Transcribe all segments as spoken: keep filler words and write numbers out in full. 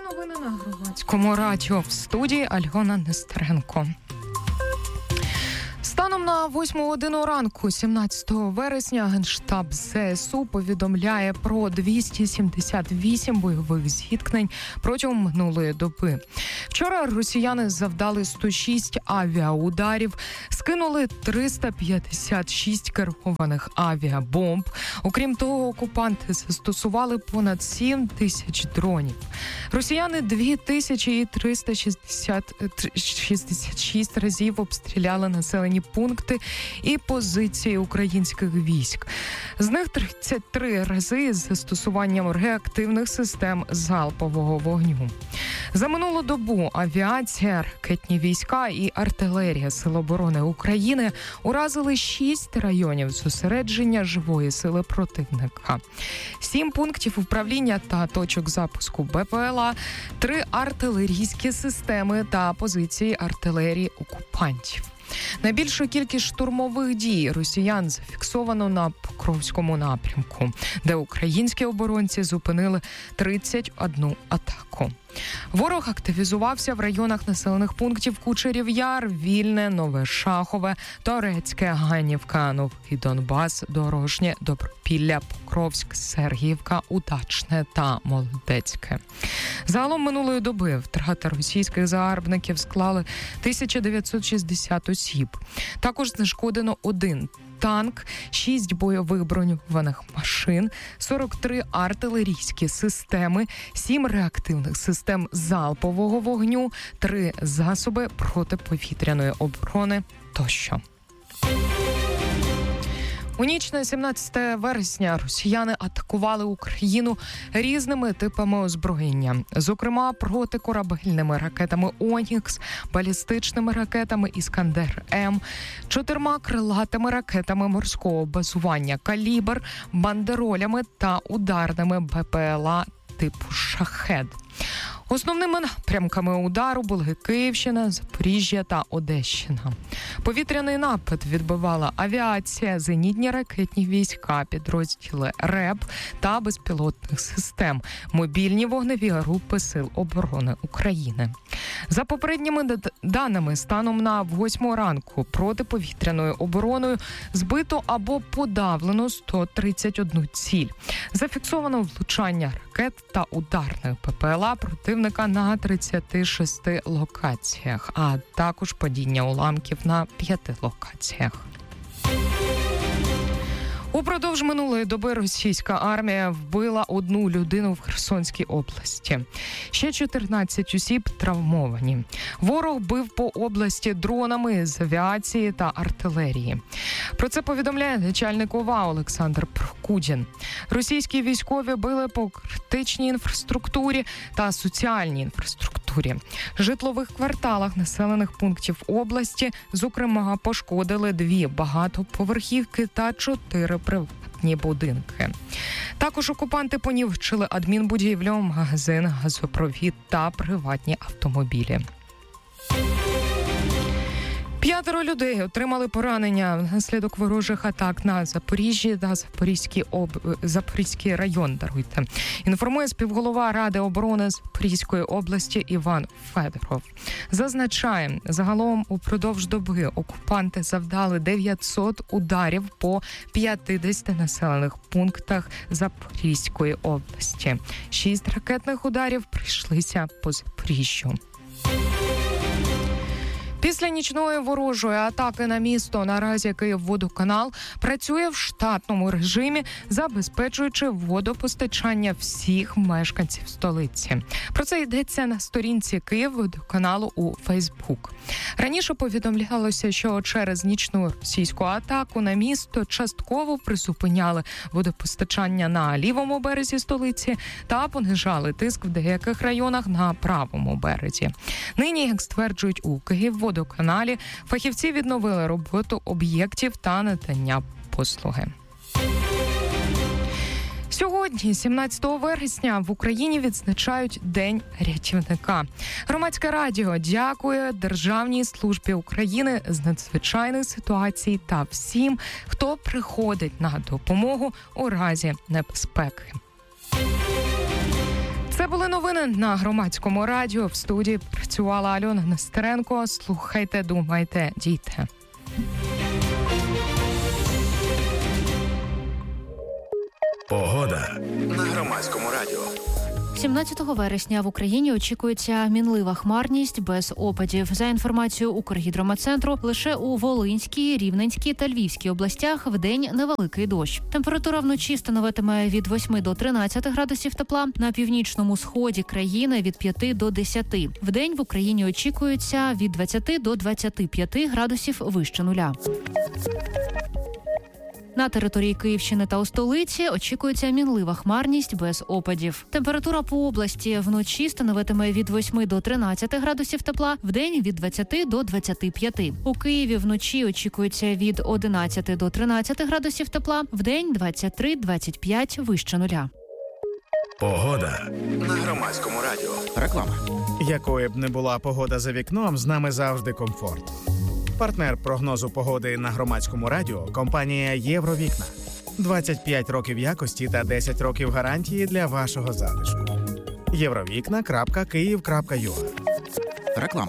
Новини на Громадському радіо. В студії Альона Нестеренко. Станом на восьму годину ранку, сімнадцятого вересня, Генштаб ЗСУ повідомляє про двісті сімдесят вісім бойових зіткнень протягом минулої доби. Вчора росіяни завдали сто шість авіаударів, скинули триста п'ятдесят шість керованих авіабомб. Окрім того, окупанти застосували понад сім тисяч дронів. Росіяни дві тисячі триста шістдесят шість разів обстріляли населені пункти і позиції українських військ. З них тридцять три рази з застосуванням реактивних систем залпового вогню. За минулу добу авіація, ракетні війська і артилерія Сил оборони України уразили шість районів зосередження живої сили противника, сім пунктів управління та точок запуску БПЛА, три артилерійські системи та позиції артилерії окупантів. Найбільшу кількість штурмових дій росіян зафіксовано на Покровському напрямку, де українські оборонці зупинили тридцять одну атаку. Ворог активізувався в районах населених пунктів Кучерів Яр, Вільне, Нове Шахове, Торецьке, Ганівка, Новий Донбас, Дорожнє, Добропілля, Покровськ, Сергіївка, Удачне та Молодецьке. Загалом минулої доби втрати російських загарбників склали тисяча дев'ятсот шістдесят осіб. Також знешкодено один танк, шість бойових броньованих машин, сорок три артилерійські системи, сім реактивних систем залпового вогню, три засоби протиповітряної оборони тощо. У ніч на сімнадцяте вересня росіяни атакували Україну різними типами озброєння, зокрема протикорабельними ракетами «Онікс», балістичними ракетами «Іскандер-М», чотирма крилатими ракетами морського базування «Калібр», бандеролями та ударними БПЛА типу «Шахед». Основними напрямками удару були Київщина, Запоріжжя та Одещина. Повітряний напад відбивала авіація, зенітні ракетні війська, підрозділи РЕБ та безпілотних систем, мобільні вогневі групи Сил оборони України. За попередніми даними, станом на восьму ранку протиповітряною обороною збито або подавлено сто тридцять одну ціль. Зафіксовано влучання ракет та ударних БПЛА противника на тридцяти шести локаціях, а також падіння уламків на п'яти локаціях. Упродовж минулої доби російська армія вбила одну людину в Херсонській області. Ще чотирнадцять осіб травмовані. Ворог бив по області дронами з авіації та артилерії. Про це повідомляє начальник ОВА Олександр Прокудін. Російські військові били по критичній інфраструктурі та соціальній інфраструктурі. В житлових кварталах населених пунктів області, зокрема, пошкодили дві багатоповерхівки та чотири приватні будинки. Також окупанти понівечили адмінбудівлю, магазин, газопровід та приватні автомобілі. П'ятеро людей отримали поранення внаслідок ворожих атак на Запоріжжі та Запорізький, об... Запорізький район. Даруйте. Інформує співголова Ради оборони Запорізької області Іван Федоров. Зазначає, загалом упродовж доби окупанти завдали дев'ятсот ударів по п'ятдесяти населених пунктах Запорізької області. Шість ракетних ударів прийшлися по Запоріжжю. Після нічної ворожої атаки на місто наразі Київводоканал працює в штатному режимі, забезпечуючи водопостачання всіх мешканців столиці. Про це йдеться на сторінці Київводоканалу у Фейсбук. Раніше повідомлялося, що через нічну російську атаку на місто частково призупиняли водопостачання на лівому березі столиці та понижали тиск в деяких районах на правому березі. Нині, як стверджують у Київводоканалі, Водоканалі фахівці відновили роботу об'єктів та надання послуги. Сьогодні, сімнадцятого вересня, в Україні відзначають День рятівника. Громадське радіо дякує Державній службі України з надзвичайних ситуацій та всім, хто приходить на допомогу у разі небезпеки. Це Це були новини на Громадському радіо. В студії працювала Альона Нестеренко. Слухайте, думайте, дійте. Погода на Громадському радіо. сімнадцятого вересня в Україні очікується мінлива хмарність без опадів. За інформацією Укргідрометцентру, лише у Волинській, Рівненській та Львівській областях вдень невеликий дощ. Температура вночі становитиме від восьми до тринадцяти градусів тепла, на північному сході країни від п'яти до десяти. Вдень в Україні очікується від двадцяти до двадцяти п'яти градусів вище нуля. На території Київщини та у столиці очікується мінлива хмарність без опадів. Температура по області вночі становитиме від восьми до тринадцяти градусів тепла, вдень від двадцяти до двадцяти п'яти. У Києві вночі очікується від одинадцяти до тринадцяти градусів тепла, вдень двадцять три - двадцять п'ять вище нуля. Погода на Громадському радіо. Реклама. Якою б не була погода за вікном, з нами завжди комфорт. Партнер прогнозу погоди на Громадському радіо – компанія «Євровікна». двадцять п'ять років якості та десять років гарантії для вашого затишку. євровікна крапка київ крапка ю а. Реклама.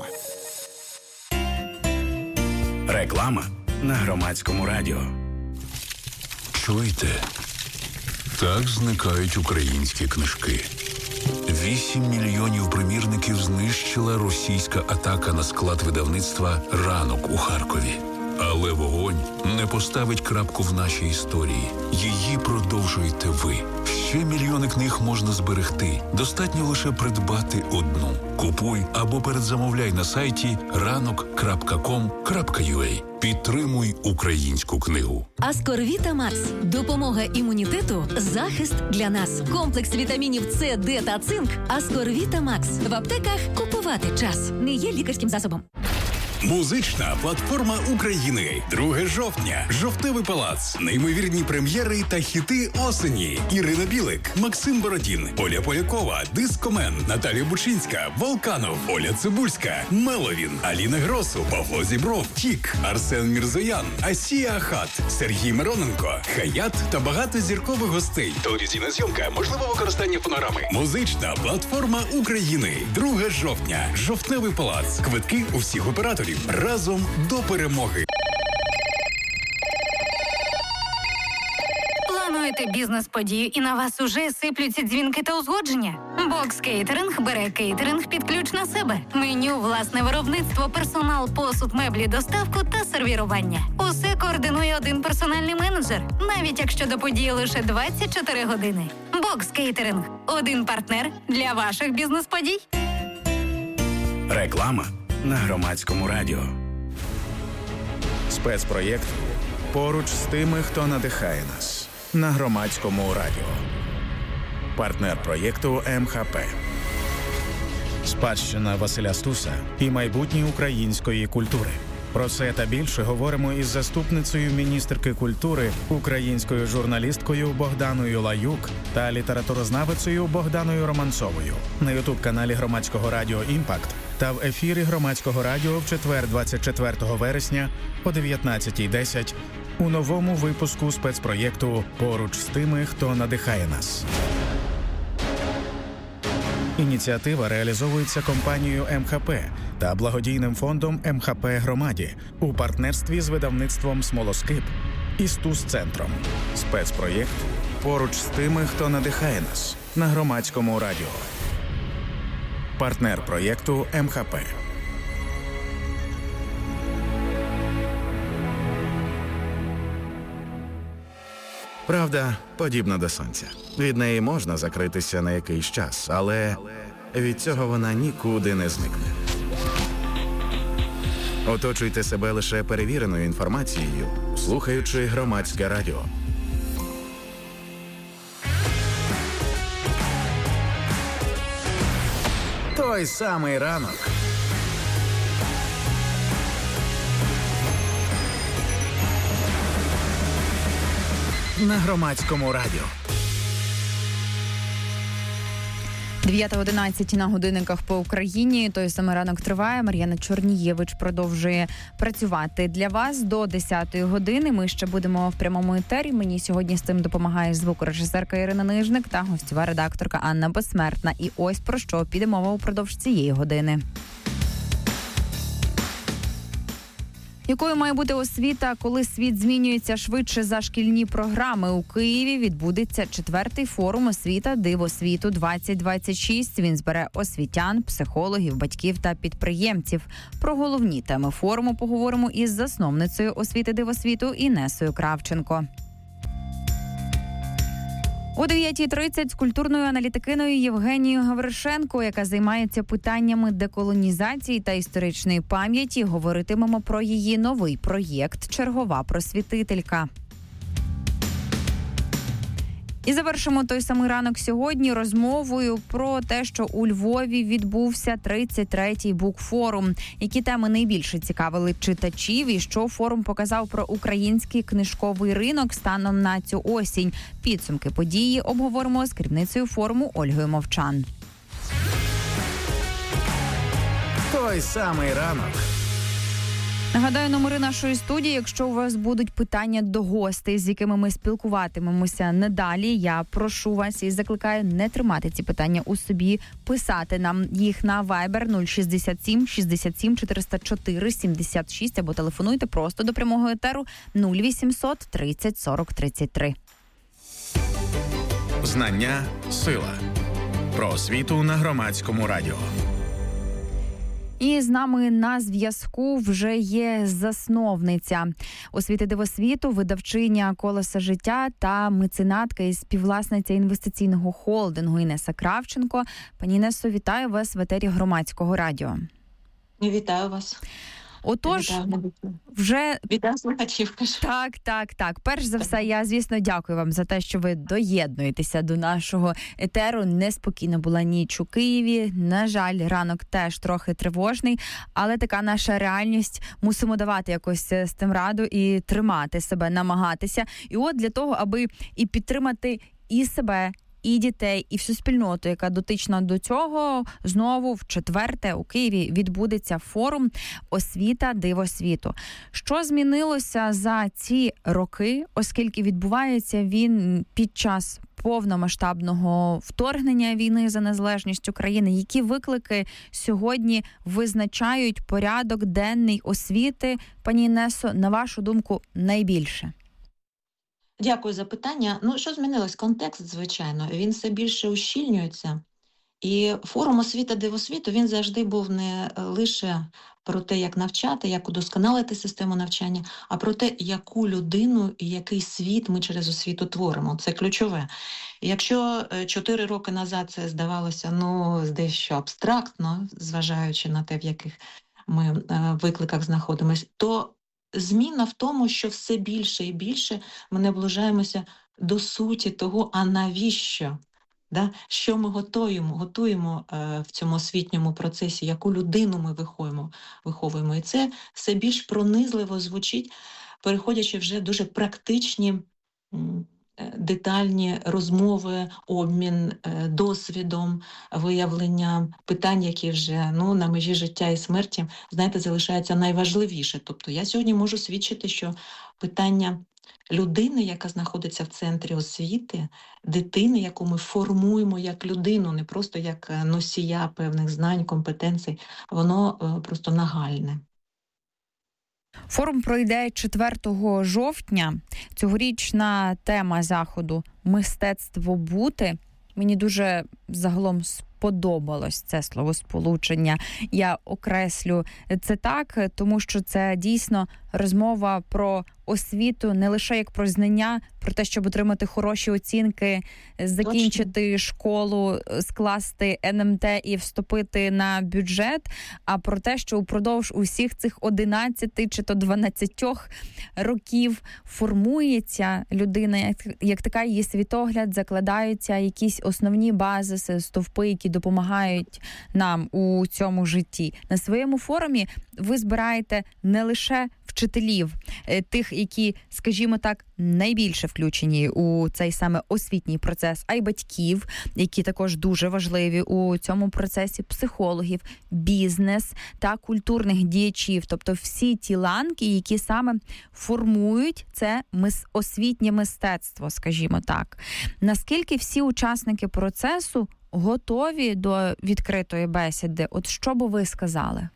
Реклама на Громадському радіо. Чуєте? Так зникають українські книжки. Вісім мільйонів примірників знищила російська атака на склад видавництва «Ранок» у Харкові. Але вогонь не поставить крапку в нашій історії. Її продовжуєте ви. Ще мільйони книг можна зберегти. Достатньо лише придбати одну. Купуй або передзамовляй на сайті ранок крапка ком крапка ю а. Підтримуй українську книгу. Аскорвіта Макс. Допомога імунітету. Захист для нас. Комплекс вітамінів С, Д та цинк. Аскорвіта Макс. В аптеках купувати час. Не є лікарським засобом. Музична платформа України. друге жовтня. Жовтневий палац. Неймовірні прем'єри та хіти осені. Ірина Білик, Максим Бородін, Оля Полякова, Дискомен, Наталія Бучинська, Волканов, Оля Цибульська, Меловін, Аліна Гросу, Павло Зібров, Тік, Арсен Мірзоян, Асія Ахат, Сергій Мироненко, Хаят та багато зіркових гостей. Телевізійна зйомка, можливе використання фонограми. Музична платформа України. друге жовтня. Жовтневий палац. Квитки у всіх операторів. Разом до перемоги. Плануєте бізнес-подію і на вас уже сиплються дзвінки та узгодження? Бокс Кейтеринг бере кейтеринг під ключ на себе. Меню, власне виробництво, персонал, посуд, меблі, доставку та сервірування. Усе координує один персональний менеджер, навіть якщо до події лише двадцять чотири години. Бокс Кейтеринг – один партнер для ваших бізнес-подій. Реклама на Громадському радіо. Спецпроєкт «Поруч з тими, хто надихає нас» на Громадському радіо. Партнер проєкту ем ха пе. Спадщина Василя Стуса і майбутнє української культури. Про це та більше говоримо із заступницею міністерки культури, українською журналісткою Богданою Лаюк та літературознавицею Богданою Романцовою на ютуб-каналі Громадського радіо «Імпакт» та в ефірі Громадського радіо в четвер двадцять четвертого вересня о дев'ятнадцятій десять у новому випуску спецпроєкту «Поруч з тими, хто надихає нас». Ініціатива реалізовується компанією ем ха пе та благодійним фондом ем ха пе Громаді у партнерстві з видавництвом «Смолоскип» і Стус-центром. Спецпроєкт «Поруч з тими, хто надихає нас» на Громадському радіо. Партнер проєкту ем ха пе. Правда подібна до сонця. Від неї можна закритися на якийсь час, але від цього вона нікуди не зникне. Оточуйте себе лише перевіреною інформацією, слухаючи Громадське радіо. Той самий ранок. На Громадському радіо. дев'ята одинадцять на годинниках по Україні. Той самий ранок триває. Мар'яна Чорнієвич продовжує працювати для вас до десятої години. Ми ще будемо в прямому етері. Мені сьогодні з цим допомагає звукорежисерка Ірина Нижник та гостьова редакторка Анна Безсмертна. І ось про що піде мова упродовж цієї години. Якою має бути освіта, коли світ змінюється швидше за шкільні програми? У Києві відбудеться четвертий форум «Освіта. Диво світу двадцять двадцять шість». Він збере освітян, психологів, батьків та підприємців. Про головні теми форуму поговоримо із засновницею «Освіти. Диво світу» Інесою Кравченко. О дев'ятій тридцять з культурною аналітикиною Євгенією Гавришенко, яка займається питаннями деколонізації та історичної пам'яті, говоритимемо про її новий проєкт «Чергова просвітителька». І завершимо той самий ранок сьогодні розмовою про те, що у Львові відбувся тридцять третій букфорум. Які теми найбільше цікавили читачів і що форум показав про український книжковий ринок станом на цю осінь. Підсумки події обговоримо з керівницею форуму Ольгою Мовчан. Той самий ранок. Нагадаю, номери нашої студії, якщо у вас будуть питання до гостей, з якими ми спілкуватимемося надалі, я прошу вас і закликаю не тримати ці питання у собі, писати нам їх на Viber нуль шістдесят сім шістдесят сім чотириста чотири сімдесят шість або телефонуйте просто до прямого етеру нуль вісімсот тридцять сорок тридцять три. Знання – сила. Про освіту на Громадському радіо. І з нами на зв'язку вже є засновниця «Освіти. Диво світу», видавчиня «Колеса життя» та меценатка і співвласниця інвестиційного холдингу Інеса Кравченко. Пані Інесо, вітаю вас в етері Громадського радіо. Вітаю вас. Отож, Вітаю. вже... Вітаю слухачів, кажу. Так, так, так. Перш за все, я, звісно, дякую вам за те, що ви доєднуєтеся до нашого етеру. Неспокійна була ніч у Києві. На жаль, ранок теж трохи тривожний, але така наша реальність. Мусимо давати якось з тим раду і тримати себе, намагатися. І от для того, аби і підтримати і себе, і дітей, і всю спільноту, яка дотична до цього, знову в четверте у Києві відбудеться форум «Освіта. Диво світу». Що змінилося за ці роки, оскільки відбувається він під час повномасштабного вторгнення війни за незалежність України? Які виклики сьогодні визначають порядок денний освіти? Пані Інесо, на вашу думку, найбільше? Дякую за питання. Ну, що змінилось? Контекст, звичайно, він все більше ущільнюється. І форум «Освіта. Диво світу», він завжди був не лише про те, як навчати, як удосконалити систему навчання, а про те, яку людину і який світ ми через освіту творимо. Це ключове. І якщо чотири роки назад це здавалося, ну, дещо абстрактно, зважаючи на те, в яких ми викликах знаходимося, то зміна в тому, що все більше і більше ми наближаємося до суті того, а навіщо? Да? Що ми готуємо, готуємо е, в цьому освітньому процесі, яку людину ми виховуємо, виховуємо. І це все більш пронизливо звучить, переходячи вже дуже практичні, м, детальні розмови, обмін е, досвідом, виявлення питань, які вже ну, на межі життя і смерті, знаєте, залишаються найважливіше. Тобто я сьогодні можу свідчити, що питання людини, яка знаходиться в центрі освіти, дитини, яку ми формуємо як людину, не просто як носія певних знань, компетенцій, воно е, просто нагальне. Форум пройде четвертого жовтня. Цьогорічна тема заходу «Мистецтво бути». Мені дуже загалом сподобалось це словосполучення. Я окреслю це так, тому що це дійсно розмова про освіту не лише як про знання, про те, щоб отримати хороші оцінки, закінчити Точно. школу, скласти ен ем те і вступити на бюджет, а про те, що упродовж усіх цих одинадцяти чи то дванадцятьох років формується людина, як, як така її світогляд, закладаються якісь основні базиси, стовпи, які які допомагають нам у цьому житті. На своєму форумі ви збираєте не лише вчителів, тих, які, скажімо так, найбільше включені у цей саме освітній процес, а й батьків, які також дуже важливі у цьому процесі, психологів, бізнес та культурних діячів, тобто всі ті ланки, які саме формують це освітнє мистецтво, скажімо так. Наскільки всі учасники процесу готові до відкритої бесіди? От що би ви сказали?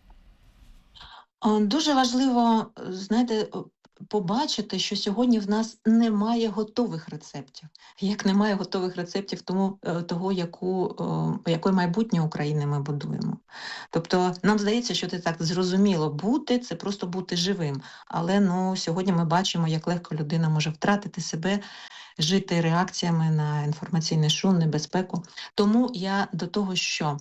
Дуже важливо, знаєте, побачити, що сьогодні в нас немає готових рецептів. Як немає готових рецептів тому, того, яку, якої майбутнє України ми будуємо. Тобто нам здається, що це так зрозуміло бути, це просто бути живим. Але ну, сьогодні ми бачимо, як легко людина може втратити себе, жити реакціями на інформаційний шум, небезпеку. Тому я до того, що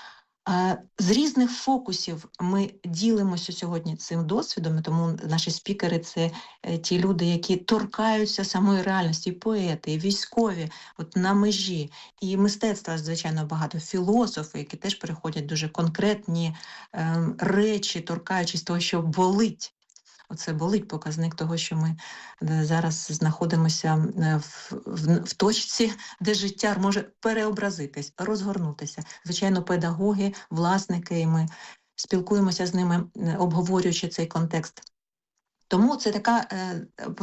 з різних фокусів ми ділимося сьогодні цим досвідом, тому наші спікери – це ті люди, які торкаються самої реальності, і поети, і військові, от на межі, і мистецтва, звичайно, багато, філософи, які теж переходять дуже конкретні е, речі, торкаючись того, що болить. Оце болить показник того, що ми зараз знаходимося в, в, в точці, де життя може переобразитись, розгорнутися. Звичайно, педагоги, власники, і ми спілкуємося з ними, обговорюючи цей контекст. Тому це така е,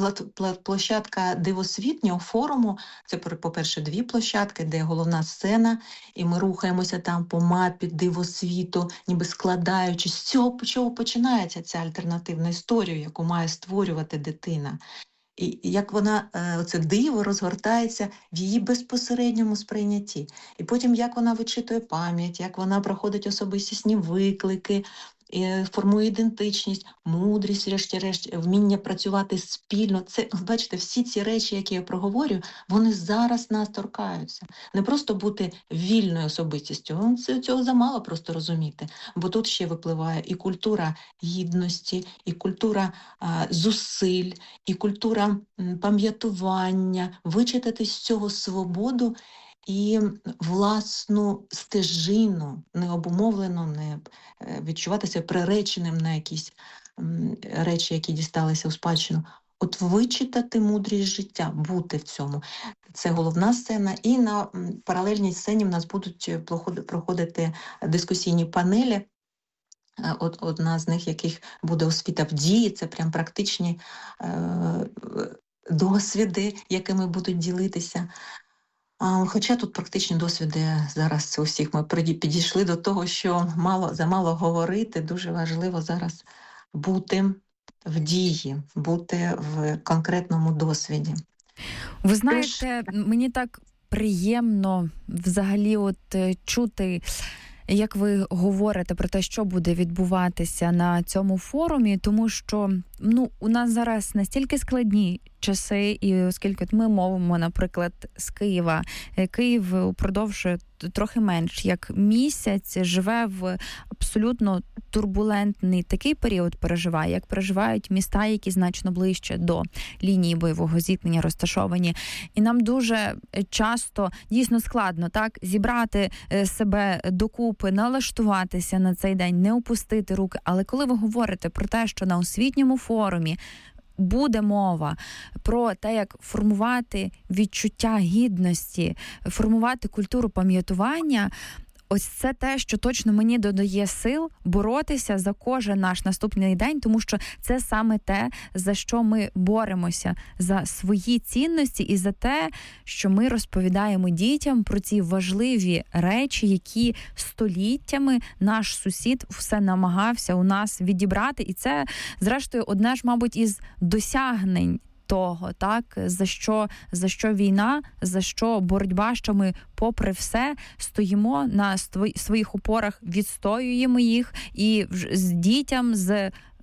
площадка дивосвітнього форуму. Це, по-перше, дві площадки, де головна сцена, і ми рухаємося там по мапі дивосвіту, ніби складаючись. З цього чого починається ця альтернативна історія, яку має створювати дитина. І як вона, це диво розгортається в її безпосередньому сприйнятті. І потім, як вона вичитує пам'ять, як вона проходить особистісні виклики, формує ідентичність, мудрість, врешті-решт, вміння працювати спільно. Це, бачите, всі ці речі, які я проговорю, вони зараз нас торкаються. Не просто бути вільною особистістю, цього замало просто розуміти. Бо тут ще випливає і культура гідності, і культура а, зусиль, і культура м, пам'ятування, вичитати з цього свободу і власну стежину, не обумовлено, не відчуватися приреченим на якісь м, речі, які дісталися у спадщину. От вичитати мудрість життя, бути в цьому. Це головна сцена. І на паралельній сцені в нас будуть проходити дискусійні панелі. От, одна з них, яких буде освіта в дії, це прям практичні е, досвіди, якими будуть ділитися. Хоча тут практичні досвіди зараз у всіх ми підійшли до того, що мало, замало говорити, дуже важливо зараз бути в дії, бути в конкретному досвіді. Ви знаєте, мені так приємно взагалі от чути, як ви говорите про те, що буде відбуватися на цьому форумі, тому що ну, у нас зараз настільки складні часи, і оскільки ми мовимо, наприклад, з Києва, Київ упродовж трохи менш як місяць живе в абсолютно турбулентний такий період переживає, як переживають міста, які значно ближче до лінії бойового зіткнення розташовані. І нам дуже часто дійсно складно так зібрати себе докупи, налаштуватися на цей день, не опустити руки. Але коли ви говорите про те, що на освітньому форумі буде мова про те, як формувати відчуття гідності, формувати культуру пам'ятування, ось це те, що точно мені додає сил боротися за кожен наш наступний день, тому що це саме те, за що ми боремося, за свої цінності і за те, що ми розповідаємо дітям про ці важливі речі, які століттями наш сусід все намагався у нас відібрати. І це, зрештою, одне ж, мабуть, із досягнень того, так, за що, за що війна, за що боротьба, що ми попри все стоїмо на своїх опорах, відстоюємо їх і з дітям, з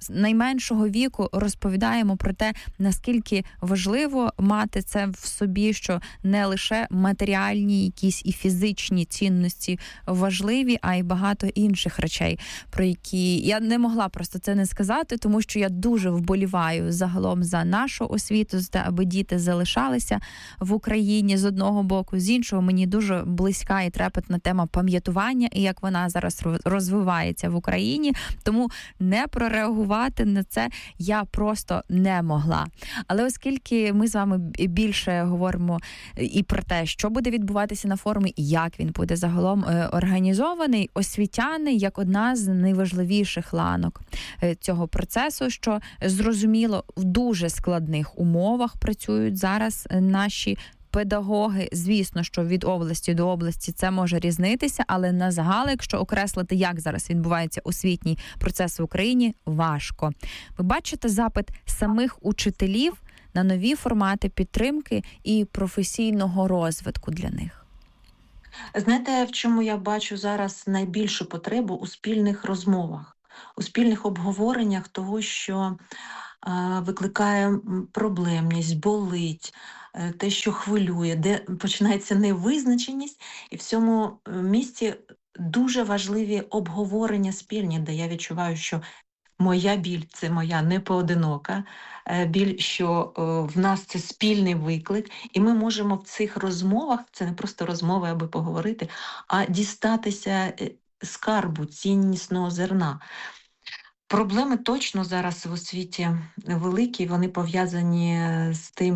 з найменшого віку розповідаємо про те, наскільки важливо мати це в собі, що не лише матеріальні якісь і фізичні цінності важливі, а й багато інших речей, про які я не могла просто це не сказати, тому що я дуже вболіваю загалом за нашу освіту, за те, аби діти залишалися в Україні з одного боку, з іншого мені дуже близька і трепетна тема пам'ятування і як вона зараз розвивається в Україні, тому не прореагувати на це я просто не могла. Але оскільки ми з вами більше говоримо і про те, що буде відбуватися на форумі, і як він буде загалом організований, освітяни як одна з найважливіших ланок цього процесу, що зрозуміло, в дуже складних умовах працюють зараз наші педагоги. Звісно, що від області до області це може різнитися, але на загал, якщо окреслити, як зараз відбувається освітній процес в Україні, важко. Ви бачите запит самих учителів на нові формати підтримки і професійного розвитку для них? Знаєте, в чому я бачу зараз найбільшу потребу? У спільних розмовах, у спільних обговореннях того, що е, викликає проблемність, болить, е, те, що хвилює, де починається невизначеність, і в цьому місці дуже важливі обговорення спільні, де я відчуваю, що моя біль – це моя непоодинока біль, що в нас це спільний виклик, і ми можемо в цих розмовах, це не просто розмови, аби поговорити, а дістатися скарбу, ціннісного зерна. Проблеми точно зараз в освіті великі, вони пов'язані з тим,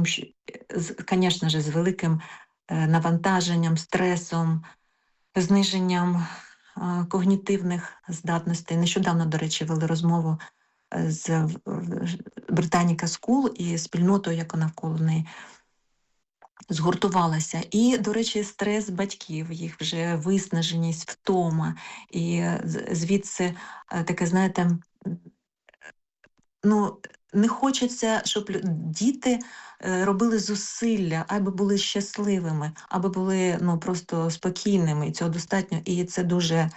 звісно ж, з великим навантаженням, стресом, зниженням когнітивних здатностей. Нещодавно, до речі, вели розмову з Britannica School і спільнотою, яка навколо неї згуртувалася. І, до речі, стрес батьків, їх вже виснаженість, втома. І звідси таке, знаєте, ну, не хочеться, щоб діти робили зусилля, аби були щасливими, аби були, ну, просто спокійними, і цього достатньо. І це дуже,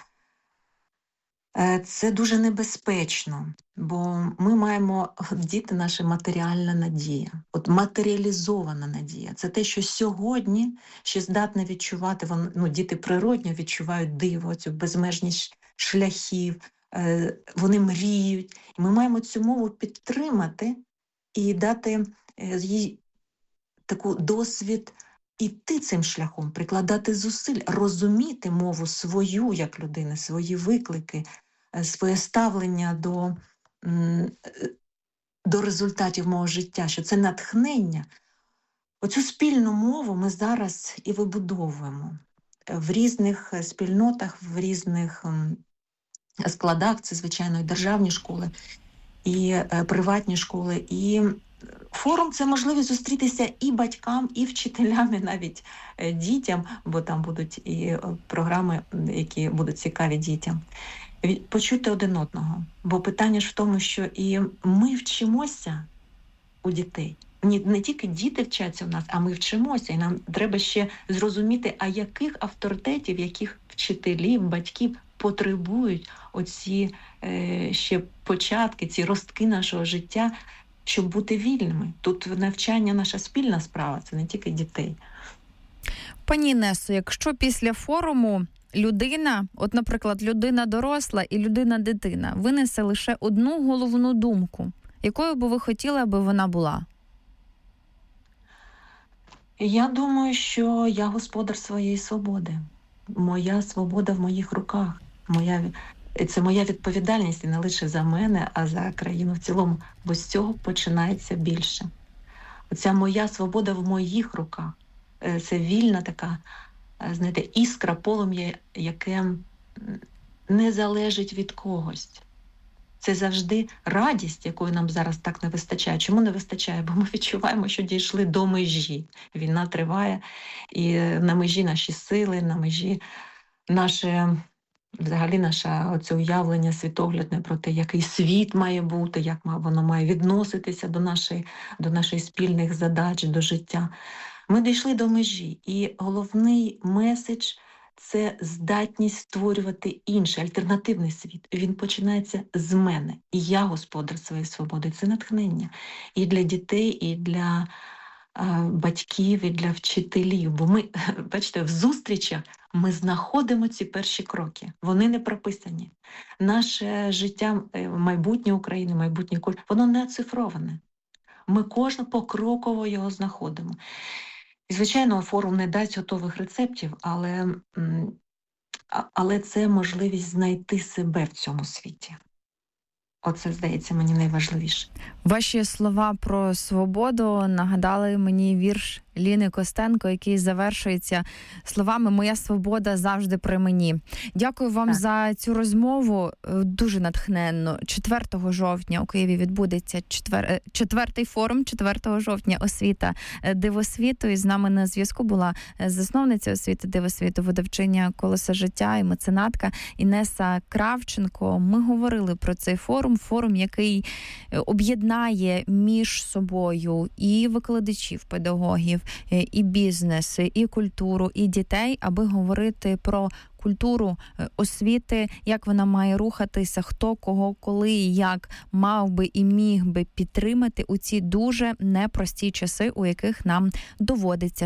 це дуже небезпечно, бо ми маємо, діти наша матеріальна надія, от матеріалізована надія. Це те, що сьогодні ще здатне відчувати, ну, діти природньо відчувають диво, цю безмежність шляхів, вони мріють. І ми маємо цю мову підтримати і дати їй таку досвід іти цим шляхом, прикладати зусиль, розуміти мову свою як людини, свої виклики, своє ставлення до, до результатів мого життя, що це натхнення. Оцю спільну мову ми зараз і вибудовуємо в різних спільнотах, в різних складах. Це, звичайно, і державні школи, і приватні школи, і форум – це можливість зустрітися і батькам, і вчителям, і навіть дітям, бо там будуть і програми, які будуть цікаві дітям. Почути один одного. Бо питання ж в тому, що і ми вчимося у дітей. Не, не тільки діти вчаться в нас, а ми вчимося. І нам треба ще зрозуміти, а яких авторитетів, яких вчителів, батьків потребують оці е, ще початки, ці ростки нашого життя, щоб бути вільними. Тут навчання наша спільна справа, це не тільки дітей. Пані Інесо, якщо після форуму людина, от, наприклад, людина доросла і людина-дитина, винесе лише одну головну думку, якою би ви хотіли, аби вона була? Я думаю, що я господар своєї свободи. Моя свобода в моїх руках. Моя... Це моя відповідальність і не лише за мене, а за країну в цілому. Бо з цього починається більше. Оця моя свобода в моїх руках. Це вільна така, знаєте, іскра, полум'я, яке не залежить від когось. Це завжди радість, якої нам зараз так не вистачає. Чому не вистачає? Бо ми відчуваємо, що дійшли до межі. Війна триває, і на межі наші сили, на межі наше, взагалі наше оце уявлення світоглядне про те, який світ має бути, як воно має відноситися до нашої, до наших спільних задач, до життя. Ми дійшли до межі, і головний меседж – це здатність створювати інший, альтернативний світ. Він починається з мене. І я господар своєї свободи. Це натхнення і для дітей, і для батьків, і для вчителів. Бо ми, бачите, в зустрічах ми знаходимо ці перші кроки. Вони не прописані. Наше життя, майбутнє України, майбутнє культури, воно не оцифроване. Ми кожен покроково його знаходимо. І, звичайно, форум не дасть готових рецептів, але, але це можливість знайти себе в цьому світі. Оце, здається, мені найважливіше. Ваші слова про свободу нагадали мені вірш Ліни Костенко, який завершується словами «Моя свобода завжди при мені». Дякую вам так. за цю розмову, дуже натхненно. четвертого жовтня у Києві відбудеться четвер... четвертий форум, четвертого жовтня «Освіта дивосвіту». І з нами на зв'язку була засновниця «Освіти дивосвіту», видавчиня «Колеса життя» і меценатка Інеса Кравченко. Ми говорили про цей форум, форум, який об'єднає між собою і викладачів, педагогів, і бізнес, і культуру, і дітей, аби говорити про культуру освіти, як вона має рухатися, хто, кого, коли і як мав би і міг би підтримати у ці дуже непрості часи, у яких нам доводиться